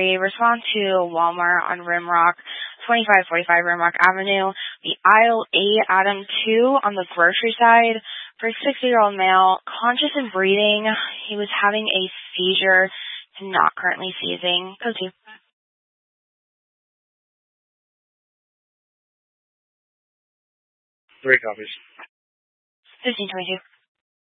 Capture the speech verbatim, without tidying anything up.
Respond to Walmart on Rimrock, twenty-five forty-five Rimrock Avenue. The aisle eight, Adam two on the grocery side for a sixty-year-old male, conscious and breathing. He was having a seizure and not currently seizing. Code two. Three copies. fifteen twenty-two.